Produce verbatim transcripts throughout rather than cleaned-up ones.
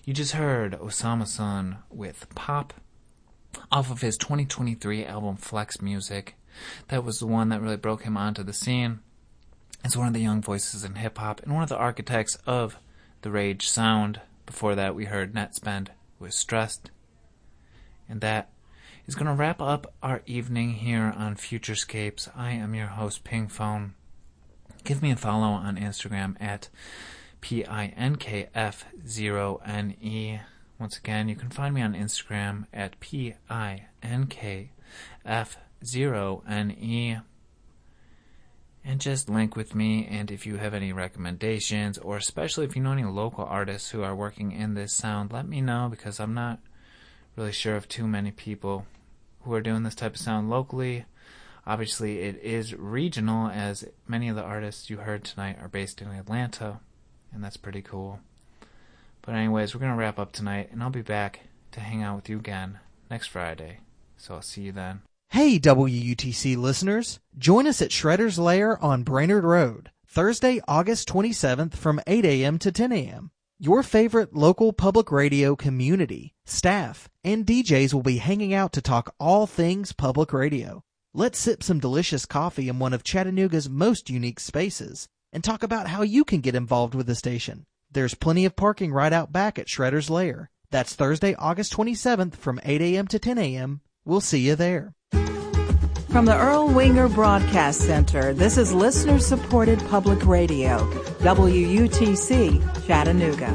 You just heard Osama Sun with Pop off of his twenty twenty-three album Flex Music. That was the one that really broke him onto the scene. It's one of the young voices in hip-hop and one of the architects of the Rage sound. Before that, we heard Netspend with Stressed. And that is going to wrap up our evening here on Futurescapes. I am your host, Ping Phone. Give me a follow on Instagram at P I N K F zero N E. Once again, you can find me on Instagram at P I N K F zero N E. And just link with me, and if you have any recommendations, or especially if you know any local artists who are working in this sound, let me know, because I'm not really sure of too many people who are doing this type of sound locally. Obviously, it is regional, as many of the artists you heard tonight are based in Atlanta, and that's pretty cool. But anyways, we're going to wrap up tonight, and I'll be back to hang out with you again next Friday. So I'll see you then. Hey, W U T C listeners. Join us at Shredder's Lair on Brainerd Road, Thursday, August twenty-seventh from eight a.m. to ten a.m. Your favorite local public radio community, staff, and D Js will be hanging out to talk all things public radio. Let's sip some delicious coffee in one of Chattanooga's most unique spaces and talk about how you can get involved with the station. There's plenty of parking right out back at Shredder's Lair. That's Thursday, August twenty-seventh from eight a.m. to ten a.m. We'll see you there. From the Earl Winger Broadcast Center, this is listener-supported public radio, W U T C, Chattanooga.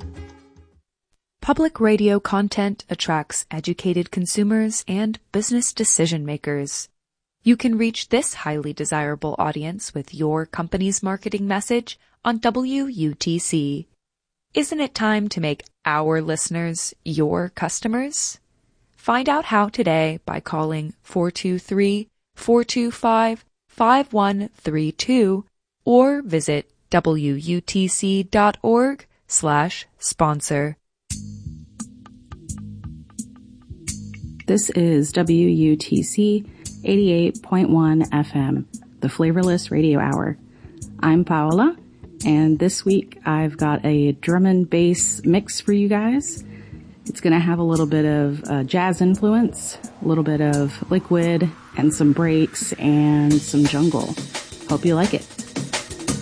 Public radio content attracts educated consumers and business decision makers. You can reach this highly desirable audience with your company's marketing message on W U T C. Isn't it time to make our listeners your customers? Find out how today by calling four two three, four two five, five one three two or visit W U T C dot org slash sponsor. This is W U T C eighty-eight point one F M, the Flavorless Radio Hour. I'm Paola, and this week I've got a drum and bass mix for you guys. It's going to have a little bit of uh, jazz influence, a little bit of liquid, and some breaks, and some jungle. Hope you like it.